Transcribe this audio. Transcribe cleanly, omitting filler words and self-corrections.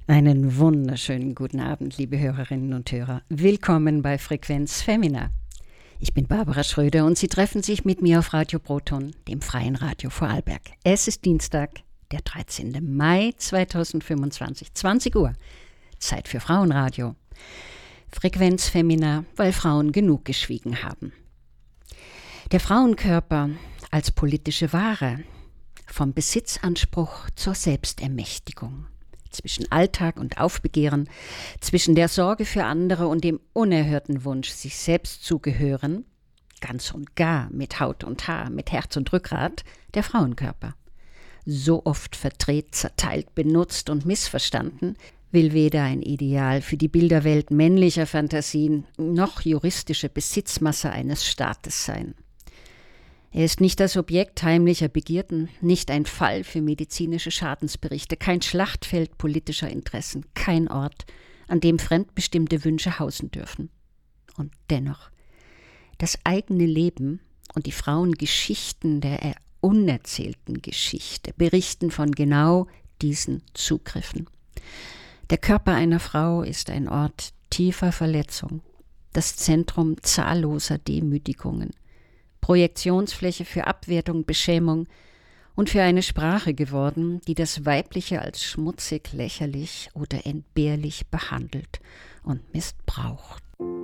Einen wunderschönen guten Abend, liebe Hörerinnen und Hörer. Willkommen bei Frequenz Femina. Ich bin Barbara Schröder und Sie treffen sich mit mir auf Radio Proton, dem freien Radio Vorarlberg. Es ist Dienstag, der 13. Mai 2025, 20 Uhr. Zeit für Frauenradio. Frequenz Femina, weil Frauen genug geschwiegen haben. Der Frauenkörper als politische Ware, vom Besitzanspruch zur Selbstermächtigung. Zwischen Alltag und Aufbegehren, zwischen der Sorge für andere und dem unerhörten Wunsch, sich selbst zu gehören, ganz und gar mit Haut und Haar, mit Herz und Rückgrat, der Frauenkörper. So oft verdreht, zerteilt, benutzt und missverstanden, will weder ein Ideal für die Bilderwelt männlicher Fantasien noch juristische Besitzmasse eines Staates sein. Er ist nicht das Objekt heimlicher Begierden, nicht ein Fall für medizinische Schadensberichte, kein Schlachtfeld politischer Interessen, kein Ort, an dem fremdbestimmte Wünsche hausen dürfen. Und dennoch, das eigene Leben und die Frauengeschichten der unerzählten Geschichte berichten von genau diesen Zugriffen. Der Körper einer Frau ist ein Ort tiefer Verletzung, das Zentrum zahlloser Demütigungen, Projektionsfläche für Abwertung, Beschämung und für eine Sprache geworden, die das Weibliche als schmutzig, lächerlich oder entbehrlich behandelt und missbraucht.